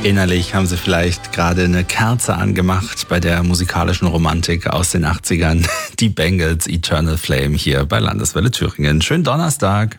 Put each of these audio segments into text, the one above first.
Innerlich haben Sie vielleicht gerade eine Kerze angemacht bei der musikalischen Romantik aus den 80ern. Die Bangles, Eternal Flame hier bei Landeswelle Thüringen. Schönen Donnerstag.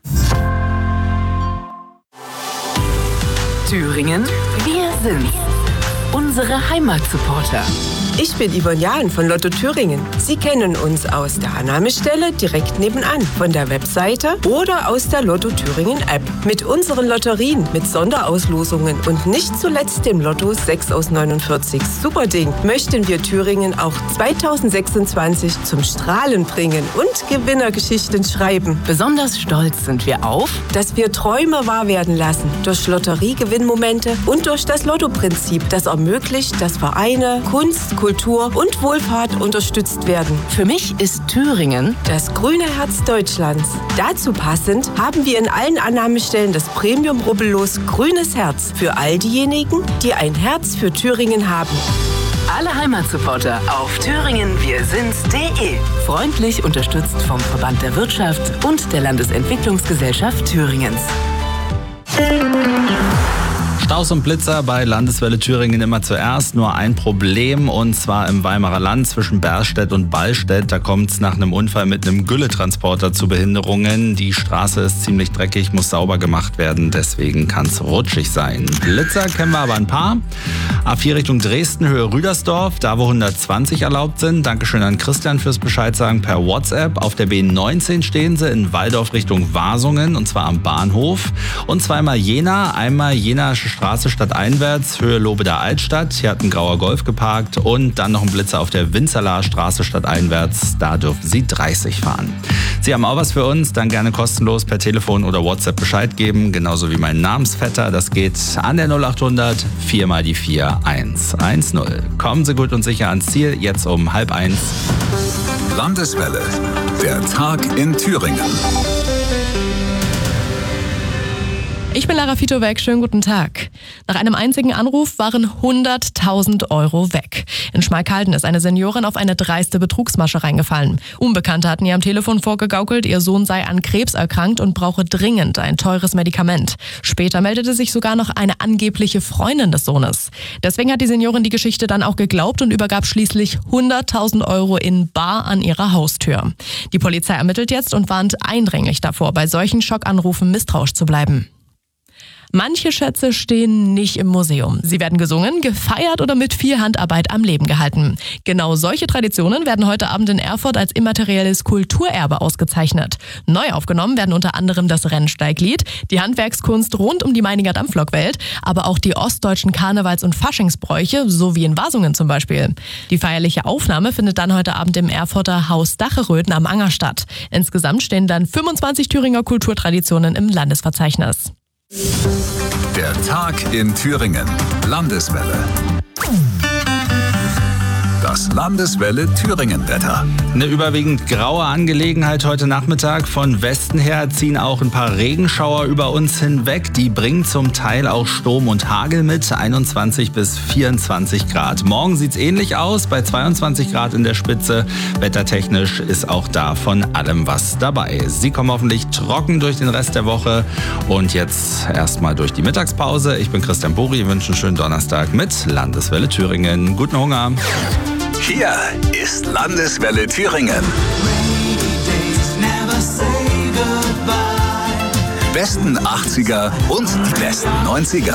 Thüringen, wir sind's. Unsere Heimatsupporter. Ich bin Yvonne Jahn von Lotto Thüringen. Sie kennen uns aus der Annahmestelle direkt nebenan, von der Webseite oder aus der Lotto Thüringen App. Mit unseren Lotterien, mit Sonderauslosungen und nicht zuletzt dem Lotto 6 aus 49 Superding möchten wir Thüringen auch 2026 zum Strahlen bringen und Gewinnergeschichten schreiben. Besonders stolz sind wir auf, dass wir Träume wahr werden lassen durch Lotteriegewinnmomente und durch das Lotto-Prinzip, das ermöglicht, dass Vereine, Kunst, Kultur und Wohlfahrt unterstützt werden. Für mich ist Thüringen das grüne Herz Deutschlands. Dazu passend haben wir in allen Annahmestellen das Premium-Rubbellos Grünes Herz für all diejenigen, die ein Herz für Thüringen haben. Alle Heimatsupporter auf thüringenwirsind's.de. Freundlich unterstützt vom Verband der Wirtschaft und der Landesentwicklungsgesellschaft Thüringens. Staus und Blitzer bei Landeswelle Thüringen immer zuerst. Nur ein Problem, und zwar im Weimarer Land zwischen Berstedt und Ballstedt. Da kommt es nach einem Unfall mit einem Gülletransporter zu Behinderungen. Die Straße ist ziemlich dreckig, muss sauber gemacht werden. Deswegen kann es rutschig sein. Blitzer kennen wir aber ein paar. A4 Richtung Dresden, Höhe Rüdersdorf, da wo 120 erlaubt sind. Dankeschön an Christian fürs Bescheid sagen per WhatsApp. Auf der B19 stehen sie in Walldorf Richtung Wasungen, und zwar am Bahnhof. Und zweimal Jena, einmal Jenaische Straße stadteinwärts, Höhe Lobeder Altstadt. Hier hat ein grauer Golf geparkt, und dann noch ein Blitzer auf der Winzerlaer Straße stadteinwärts. Da dürfen Sie 30 fahren. Sie haben auch was für uns, dann gerne kostenlos per Telefon oder WhatsApp Bescheid geben, genauso wie mein Namensvetter. Das geht an der 0800 4 mal die 4 110. Kommen Sie gut und sicher ans Ziel, jetzt um 12:30. Landeswelle, der Tag in Thüringen. Ich bin Lara Fitowek, schönen guten Tag. Nach einem einzigen Anruf waren 100.000 Euro weg. In Schmalkalden ist eine Seniorin auf eine dreiste Betrugsmasche reingefallen. Unbekannte hatten ihr am Telefon vorgegaukelt, ihr Sohn sei an Krebs erkrankt und brauche dringend ein teures Medikament. Später meldete sich sogar noch eine angebliche Freundin des Sohnes. Deswegen hat die Seniorin die Geschichte dann auch geglaubt und übergab schließlich 100.000 Euro in bar an ihrer Haustür. Die Polizei ermittelt jetzt und warnt eindringlich davor, bei solchen Schockanrufen misstrauisch zu bleiben. Manche Schätze stehen nicht im Museum. Sie werden gesungen, gefeiert oder mit viel Handarbeit am Leben gehalten. Genau solche Traditionen werden heute Abend in Erfurt als immaterielles Kulturerbe ausgezeichnet. Neu aufgenommen werden unter anderem das Rennsteiglied, die Handwerkskunst rund um die Meininger Dampflokwelt, aber auch die ostdeutschen Karnevals- und Faschingsbräuche, so wie in Wasungen zum Beispiel. Die feierliche Aufnahme findet dann heute Abend im Erfurter Haus Dacheröden am Anger statt. Insgesamt stehen dann 25 Thüringer Kulturtraditionen im Landesverzeichnis. Der Tag in Thüringen. Landeswelle. Das Landeswelle Thüringen-Wetter. Eine überwiegend graue Angelegenheit heute Nachmittag. Von Westen her ziehen auch ein paar Regenschauer über uns hinweg. Die bringen zum Teil auch Sturm und Hagel mit, 21 bis 24 Grad. Morgen sieht es ähnlich aus, bei 22 Grad in der Spitze. Wettertechnisch ist auch da von allem was dabei. Sie kommen hoffentlich trocken durch den Rest der Woche. Und jetzt erstmal durch die Mittagspause. Ich bin Christian Buri, wünsche einen schönen Donnerstag mit Landeswelle Thüringen. Guten Hunger. Hier ist Landeswelle Thüringen. Die besten 80er und die besten 90er.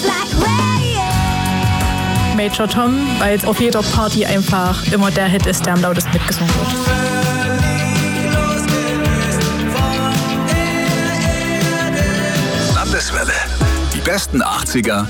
Major Tom, weil es auf jeder Party einfach immer der Hit ist, der am lautesten mitgesungen wird. Landeswelle. Die besten 80er